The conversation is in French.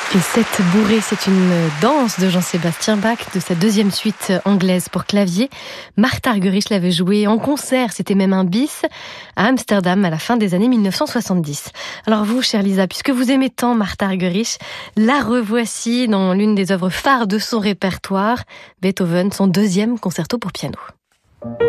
Et cette bourrée, c'est une danse de Jean-Sébastien Bach, de sa deuxième suite anglaise pour clavier. Martha Argerich l'avait joué en concert, c'était même un bis, à Amsterdam à la fin des années 1970. Alors vous, chère Lisa, puisque vous aimez tant Martha Argerich, la revoici dans l'une des œuvres phares de son répertoire, Beethoven, son deuxième concerto pour piano.